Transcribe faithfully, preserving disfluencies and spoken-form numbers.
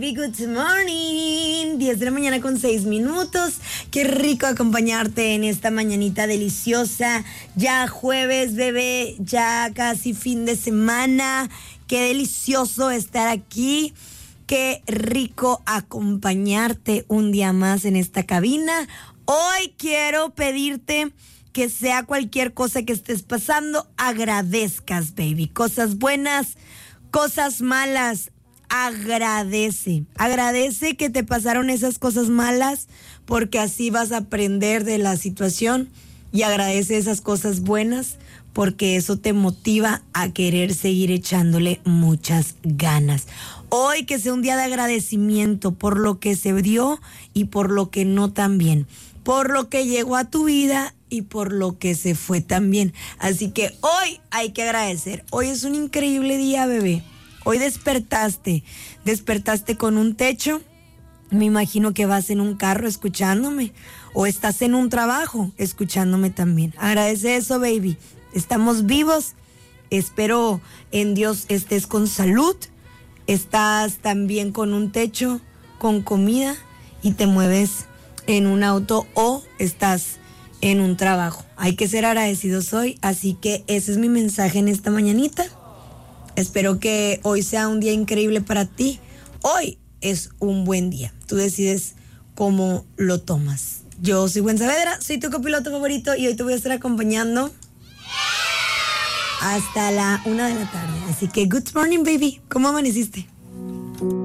Good morning, diez de la mañana con seis minutos. Qué rico acompañarte en esta mañanita deliciosa. Ya jueves, bebé, ya casi fin de semana. Qué delicioso estar aquí. Qué rico acompañarte un día más en esta cabina. Hoy quiero pedirte que sea cualquier cosa que estés pasando, agradezcas, baby. Cosas buenas, cosas malas. Agradece, agradece que te pasaron esas cosas malas porque así vas a aprender de la situación, y agradece esas cosas buenas porque eso te motiva a querer seguir echándole muchas ganas. Hoy que sea un día de agradecimiento por lo que se dio y por lo que no también, por lo que llegó a tu vida y por lo que se fue también. Así que hoy hay que agradecer. Hoy es un increíble día, bebé. Hoy despertaste, despertaste con un techo. Me imagino que vas en un carro escuchándome, o estás en un trabajo escuchándome también. Agradece eso, baby. Estamos vivos. Espero en Dios estés con salud. Estás también con un techo, con comida, y te mueves en un auto o estás en un trabajo. Hay que ser agradecidos hoy, así que ese es mi mensaje en esta mañanita. Espero que hoy sea un día increíble para ti. Hoy es un buen día. Tú decides cómo lo tomas. Yo soy Gwen Saavedra, soy tu copiloto favorito, y hoy te voy a estar acompañando hasta la una de la tarde. Así que good morning, baby. ¿Cómo amaneciste?